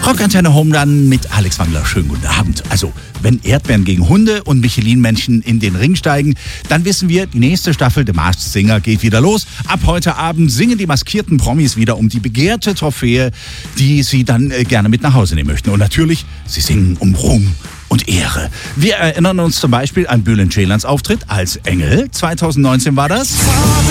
Rockantenne Home Run mit Alex Wangler. Schönen guten Abend. Also, wenn Erdbeeren gegen Hunde und Michelin-Männchen in den Ring steigen, dann wissen wir, die nächste Staffel The Masked Singer geht wieder los. Ab heute Abend singen die maskierten Promis wieder um die begehrte Trophäe, die sie dann gerne mit nach Hause nehmen möchten. Und natürlich, sie singen um Ruhm und Ehre. Wir erinnern uns zum Beispiel an Bülent Ceylan's Auftritt als Engel. 2019 war das.